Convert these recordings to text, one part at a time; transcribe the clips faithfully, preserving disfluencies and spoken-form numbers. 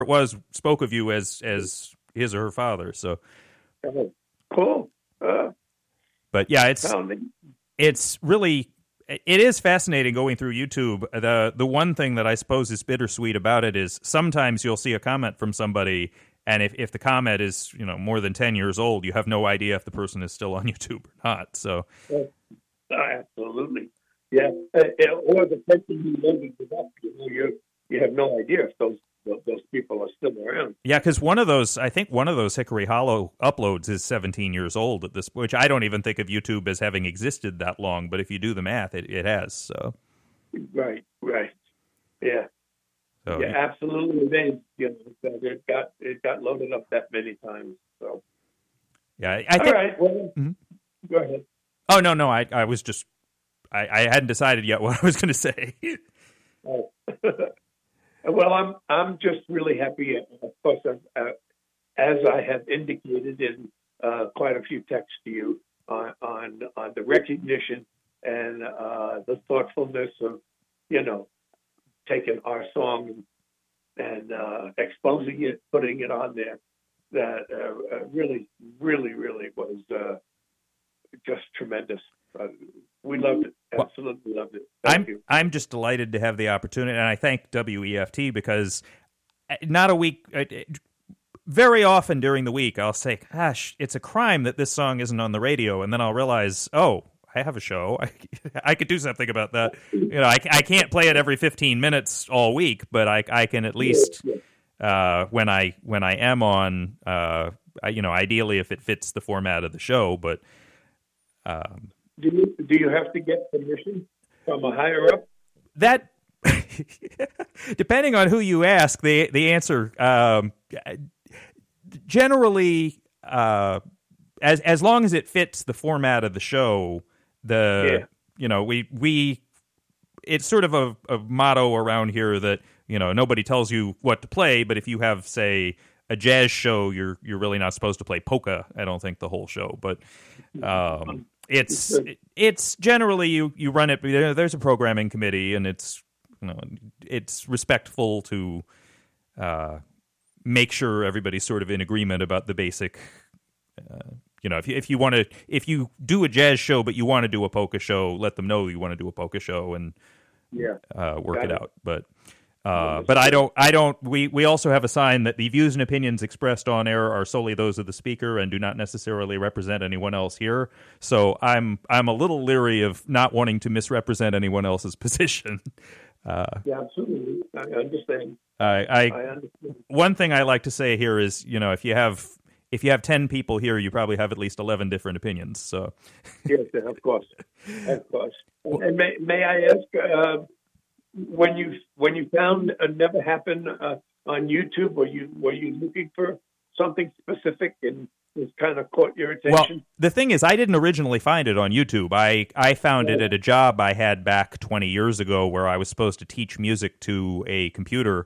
it was spoke of you as as his or her father. So oh, cool. Uh, but yeah, it's it's really it is fascinating going through YouTube. The the one thing that I suppose is bittersweet about it is sometimes you'll see a comment from somebody, and if, if the comment is, you know, more than ten years old, you have no idea if the person is still on YouTube or not. So oh, absolutely. Yeah. Uh, or the person you loaded it up, you know, you you have no idea if those those people are still around. Yeah, because one of those, I think one of those Hickory Hollow uploads is seventeen years old at this, which I don't even think of YouTube as having existed that long. But if you do the math, it, it has. So right, right, yeah, so, yeah, absolutely. It is. You know, it got it got loaded up that many times. So yeah, I think. All right, well, mm-hmm. Go ahead. Oh no, no, I I was just I, I hadn't decided yet what I was going to say. Oh. Well, I'm I'm just really happy, of course, uh, as I have indicated in uh, quite a few texts to you on on, on the recognition and uh, the thoughtfulness of, you know, taking our song and uh, exposing it, putting it on there. That uh, really, really, really was uh, just tremendous. Uh, we loved it. Absolutely loved it. Thank I'm you. I'm just delighted to have the opportunity, and I thank W E F T because not a week, very often during the week, I'll say, "Gosh, it's a crime that this song isn't on the radio," and then I'll realize, "Oh, I have a show. I, I could do something about that." You know, I, I can't play it every fifteen minutes all week, but I I can at least uh, when I when I am on, uh, I, you know, ideally if it fits the format of the show, but. Um, Do you, do you have to get permission from a higher up? That, depending on who you ask, the the answer um, generally, uh, as as long as it fits the format of the show, the yeah. you know we we it's sort of a, a motto around here that, you know, nobody tells you what to play, but if you have, say, a jazz show, you're you're really not supposed to play polka. I don't think the whole show, but. Um, It's it's generally you, you run it. There's a programming committee, and it's you know it's respectful to uh, make sure everybody's sort of in agreement about the basic. Uh, you know, if you if you want to if you do a jazz show, but you want to do a polka show, let them know you want to do a polka show and yeah, uh, work it, it out. But. Uh, but I don't, I don't, we, we also have a sign that the views and opinions expressed on air are solely those of the speaker and do not necessarily represent anyone else here. So I'm, I'm a little leery of not wanting to misrepresent anyone else's position. Uh, yeah, absolutely. I understand. I, I, I understand. One thing I like to say here is, you know, if you have, if you have ten people here, you probably have at least eleven different opinions. So. Yes, of course. Of course. And may, may I ask, uh, When you when you found a Never Happened uh, on YouTube, were you were you looking for something specific and was kind of caught your attention? Well, the thing is, I didn't originally find it on YouTube. I, I found yeah. it at a job I had back twenty years ago where I was supposed to teach music to a computer,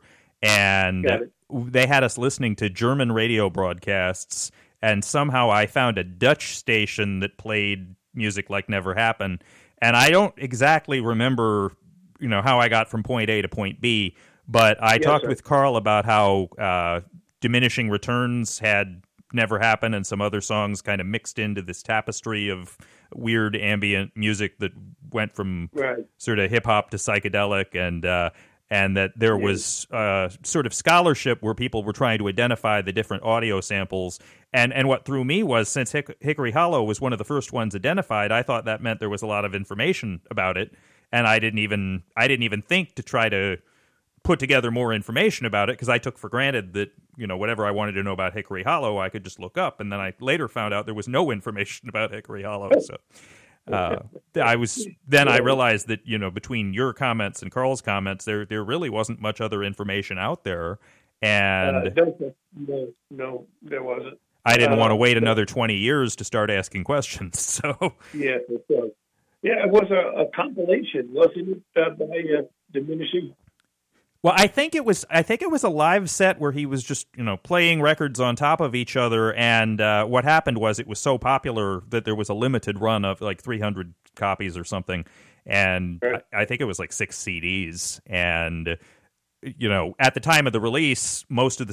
and they had us listening to German radio broadcasts, and somehow I found a Dutch station that played music like Never Happened, and I don't exactly remember you know, how I got from point A to point B, but I yes, talked sir. with Carl about how uh, Diminishing Returns had Never Happened and some other songs kind of mixed into this tapestry of weird ambient music that went from right. sort of hip-hop to psychedelic, and uh, and that there was uh, sort of scholarship where people were trying to identify the different audio samples. And and what threw me was, since Hick- Hickory Hollow was one of the first ones identified, I thought that meant there was a lot of information about it. And I didn't even I didn't even think to try to put together more information about it, because I took for granted that, you know, whatever I wanted to know about Hickory Hollow, I could just look up. And then I later found out there was no information about Hickory Hollow. So uh, I was then I realized that, you know, between your comments and Carl's comments, there there really wasn't much other information out there. And uh, no, no, there wasn't. I didn't uh, want to wait another twenty years to start asking questions. So yeah, it was. Yeah, it was a, a compilation, wasn't it, uh, by uh, Diminishing? Well, I think it was. I think it was a live set where he was just, you know, playing records on top of each other. And uh, what happened was it was so popular that there was a limited run of like three hundred copies or something. And right. I, I think it was like six C Ds. And you know, at the time of the release, most of the